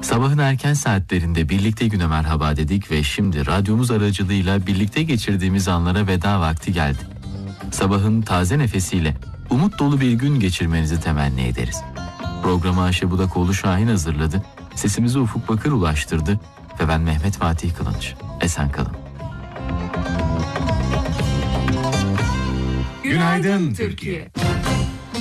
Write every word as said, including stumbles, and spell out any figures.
Sabahın erken saatlerinde birlikte güne merhaba dedik ve şimdi radyomuz aracılığıyla birlikte geçirdiğimiz anlara veda vakti geldi. Sabahın taze nefesiyle umut dolu bir gün geçirmenizi temenni ederiz. Programı Ayşe Budakoğlu Şahin hazırladı, sesimizi Ufuk Bakır ulaştırdı ve ben Mehmet Fatih Kılınç. Esen kalın. Günaydın Türkiye.